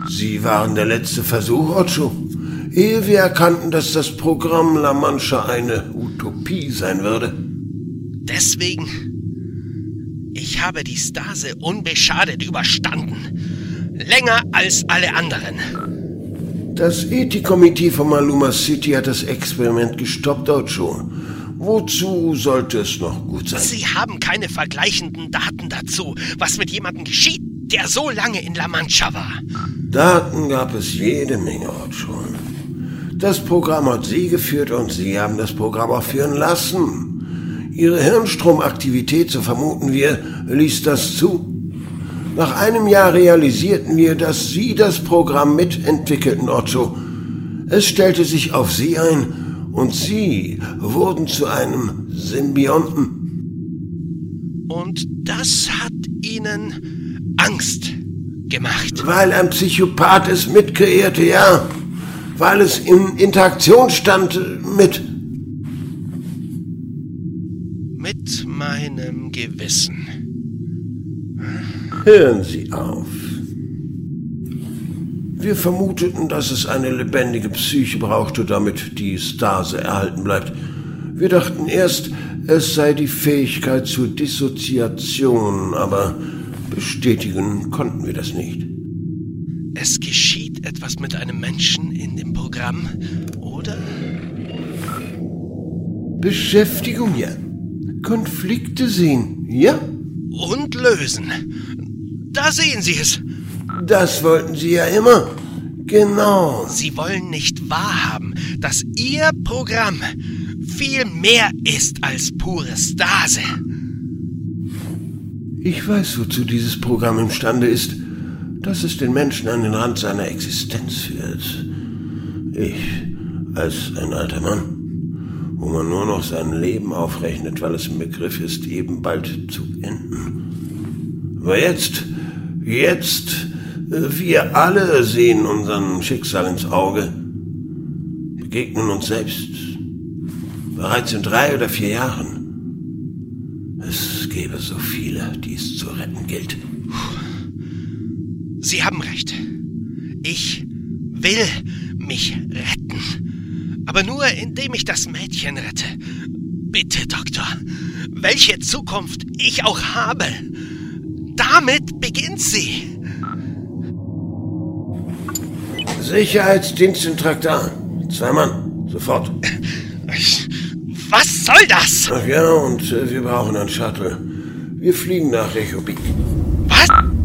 Sie waren der letzte Versuch, Ocho. Ehe wir erkannten, dass das Programm La Mancha eine Utopie sein würde. Deswegen, ich habe die Stase unbeschadet überstanden. Länger als alle anderen. Das Ethikkomitee von Maluma City hat das Experiment gestoppt, Ocho. Wozu sollte es noch gut sein? Sie haben keine vergleichenden Daten dazu, was mit jemandem geschieht, der so lange in La Mancha war. Daten gab es jede Menge, Ocho. Das Programm hat Sie geführt und Sie haben das Programm auch führen lassen. Ihre Hirnstromaktivität, so vermuten wir, ließ das zu. Nach einem Jahr realisierten wir, dass Sie das Programm mitentwickelten, Ocho. Es stellte sich auf Sie ein und Sie wurden zu einem Symbionten. Und das hat Ihnen Angst gemacht. Weil ein Psychopath es mitkreierte, ja. Weil es in Interaktion stand mit meinem Gewissen. Hören Sie auf. Wir vermuteten, dass es eine lebendige Psyche brauchte, damit die Stase erhalten bleibt. Wir dachten erst, es sei die Fähigkeit zur Dissoziation, aber bestätigen konnten wir das nicht. Es geschieht etwas mit einem Menschen in dem Programm, oder? Beschäftigung, ja. Konflikte sehen, ja? Und lösen. Da sehen Sie es. Das wollten Sie ja immer. Genau. Sie wollen nicht wahrhaben, dass Ihr Programm viel mehr ist als pure Stase. Ich weiß, wozu dieses Programm imstande ist. Dass es den Menschen an den Rand seiner Existenz führt. Ich, als ein alter Mann, wo man nur noch sein Leben aufrechnet, weil es im Begriff ist, eben bald zu enden. Aber jetzt, wir alle sehen unserem Schicksal ins Auge, begegnen uns selbst. Bereits in 3 oder 4 Jahren. Es gäbe so viele, die es zu retten gilt. Sie haben recht. Ich will mich retten. Aber nur indem ich das Mädchen rette. Bitte, Doktor. Welche Zukunft ich auch habe. Damit beginnt sie. Sicherheitsdienst in Traktar. 2 Mann. Sofort. Was soll das? Ach ja, und wir brauchen einen Shuttle. Wir fliegen nach Reykjavik. Was?